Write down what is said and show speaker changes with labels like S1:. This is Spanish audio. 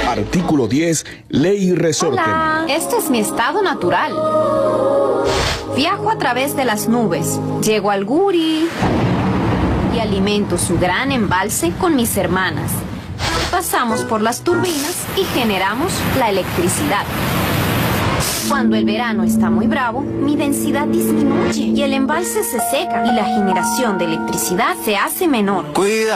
S1: Artículo 10, Ley Resorte.
S2: Hola, este es mi estado natural. Viajo a través de las nubes, llego al Guri y alimento su gran embalse con mis hermanas. Pasamos por las turbinas y generamos la electricidad. Cuando el verano está muy bravo, mi densidad disminuye y el embalse se seca y la generación de electricidad se hace menor.
S3: Cuida.